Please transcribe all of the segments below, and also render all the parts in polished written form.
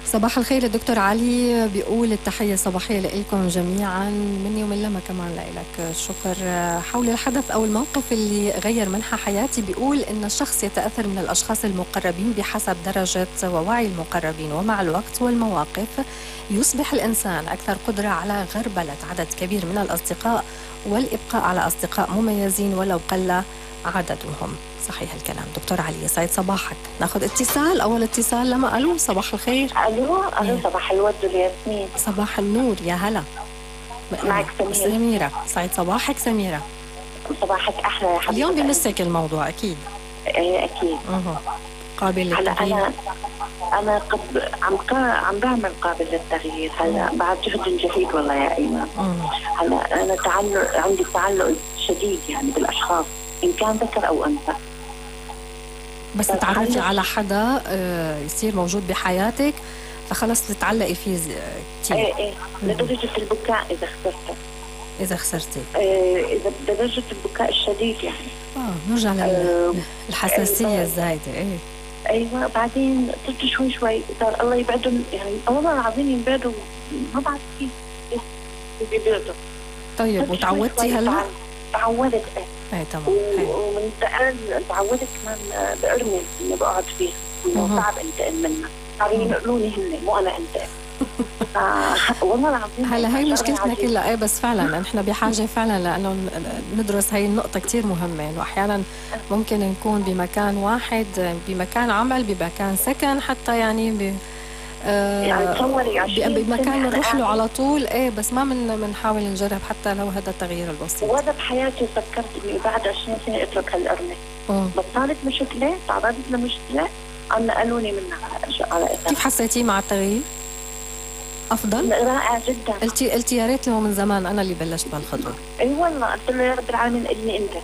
صباح الخير. الدكتور علي بيقول التحية الصباحية لكم جميعا مني ومن لما كمان لك. الشكر. حول الحدث أو الموقف اللي غير منحى حياتي، بيقول إن الشخص يتأثر من الأشخاص المقربين بحسب درجة ووعي المقربين، ومع الوقت والمواقف يصبح الإنسان أكثر قدرة على غربلة عدد كبير من الأصدقاء والإبقاء على أصدقاء مميزين ولو قل عددهم. صحيح الكلام دكتور علي. يسعد صباحك. ناخذ اتصال. اول اتصال لما الو. صباح الخير. الو صباح الورد والياسمين. صباح النور. يا هلا. معك سميرة. سعيد صباحك سميرة. صباحك احلى يا حبيبتي. اليوم بمسك الموضوع اكيد. ايه اكيد. قابل للتغيير. هلا انا عم بعمل قابل للتغيير. هلا بعد جهد جهيد والله يا ايمن. هلا انا عندي تعلق شديد يعني بالاشخاص، إن كان ذكر أو أنثى. بس تتعرفي على حدا يصير موجود بحياتك فخلص تتعلقي فيه كتير. ايه لدرجة البكاء إذا خسرتي. إذا بدرجة البكاء الشديد يعني. نرجع للحساسية الزايدة. أيوة. بعدين صرت شوي صار الله يبعدهم، يعني والله العظيم ينبعدوا، ما بعرف كيف بيبعدوا. طيب وتعودتي هلا؟ تعودت. تمام. ومن تعودت كمان بأرمي اللي بقعد فيه، انه صعب انتقل منها. صاروا ينقلوني هن مو انا انتقل. والله العظيم هلا هي مشكلتنا كلها. بس فعلا نحن بحاجه فعلا لانه ندرس هي النقطه كثير مهمه، انه احيانا ممكن نكون بمكان واحد، بمكان عمل، بمكان سكن، حتى يعني يعني تصوري بمكان نروح له على طول. بس ما بنحاول نجرب حتى لو هذا التغيير البسيط. وهذا بحياتي فكرت اني بعد 20 سنه اترك هالقرنه. بس صارت مشكله، تعرضت لمشكله، نقلوني منها على إثر. كيف حسيتي مع التغيير؟ افضل؟ رائع جدا. قلتي يا ريت لو من زمان انا اللي بلشت بهالخطوه. اي والله قلت له يا رب العالمين اني انت.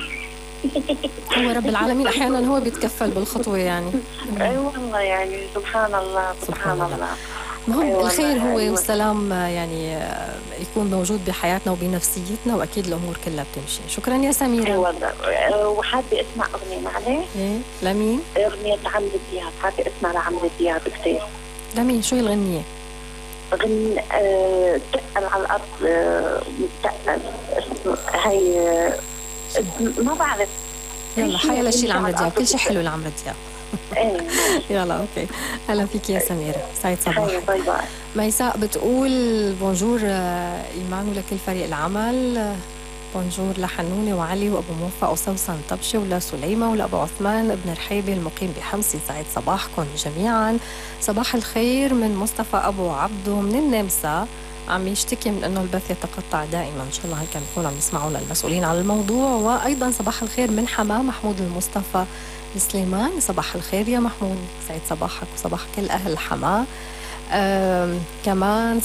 هو رب العالمين احيانا هو بيتكفل بالخطوه يعني. اي والله يعني سبحان الله سبحان الله. المهم الخير هو والسلام يعني يكون موجود بحياتنا وبنفسيتنا، واكيد الامور كلها بتمشي. شكرا يا سميره. اي والله. وحابه اسمع اغنيه معلش. لمين؟ اغنيه عمرو دياب. حابه اسمع لعمرو دياب كثير. لمين؟ شو الغنيه؟ غني تقل على الارض. مستقبل هي ما بعرف. يلا حيلا شيء لعمرو دياب، كل شيء حلو لعمرو دياب. يلا اوكي. هلا فيك يا سميرة. سعيد صباحك. باي باي. ميساء بتقول بونجور ايمان ولكل فريق العمل. بونجور لحنوني وعلي وابو موفق وسوسن طبشه ولسليمه ولابو عثمان ابن رحيبي المقيم بحمص. سعيد صباحكم جميعا. صباح الخير من مصطفى ابو عبدو من النمسا، عم يشتكي من انه البث يتقطع دائما. ان شاء الله هيك بيكونوا عم يسمعونا المسؤولين على الموضوع. وايضا صباح الخير من حماه محمود المصطفى سليمان. صباح الخير يا محمود. سعيد صباحك وصباح كل اهل حماه. كمان